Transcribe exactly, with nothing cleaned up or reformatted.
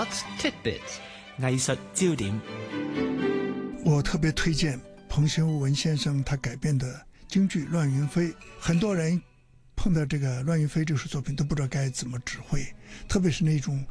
Arts Tidbit 藝術焦點。 我特別推薦彭修文先生他改編的京劇《亂雲飛》，很多人碰到這個《亂雲飛》這首作品都不知道該怎麼指揮，特別是那種